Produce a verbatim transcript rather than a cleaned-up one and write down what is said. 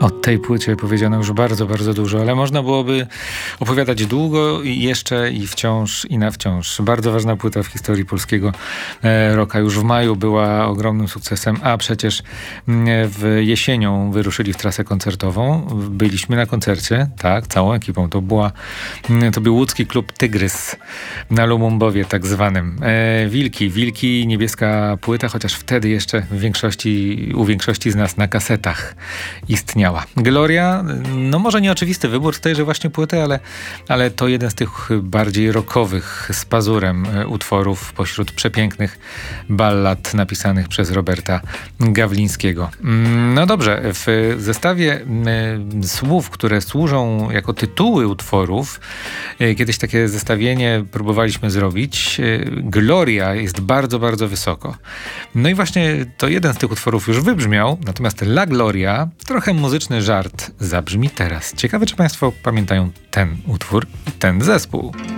O tej płycie powiedziano już bardzo, bardzo dużo, ale można byłoby opowiadać długo i jeszcze i wciąż i na wciąż. Bardzo ważna płyta w historii polskiego e, rocka. Już w maju była ogromnym sukcesem, a przecież m, w jesienią wyruszyli w trasę koncertową. Byliśmy na koncercie, tak, całą ekipą. To, była, m, to był łódzki klub Tygrys na Lumumbowie tak zwanym. E, Wilki, Wilki, niebieska płyta, chociaż wtedy jeszcze w większości, u większości z nas na kasetach istniała. Gloria, no może nieoczywisty wybór z tejże właśnie płyty, ale, ale to jeden z tych bardziej rockowych z pazurem utworów pośród przepięknych ballad napisanych przez Roberta Gawlińskiego. No dobrze, w zestawie y, słów, które służą jako tytuły utworów, y, kiedyś takie zestawienie próbowaliśmy zrobić. Y, Gloria jest bardzo, bardzo wysoko. No i właśnie to jeden z tych utworów już wybrzmiał, natomiast La Gloria, trochę muzyczny żart, zabrzmi teraz. Ciekawe, czy Państwo pamiętają ten utwór i ten zespół.